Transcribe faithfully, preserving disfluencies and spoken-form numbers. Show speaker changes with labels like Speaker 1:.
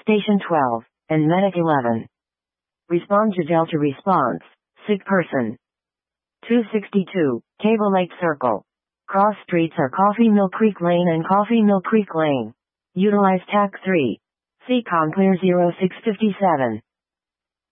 Speaker 1: Station twelve, and Medic eleven. Respond to Delta response, sick person. two sixty-two, Table Lake Circle. Cross streets are Coffee Mill Creek Lane and Coffee Mill Creek Lane. Utilize T A C three. C C O M clear zero six five seven.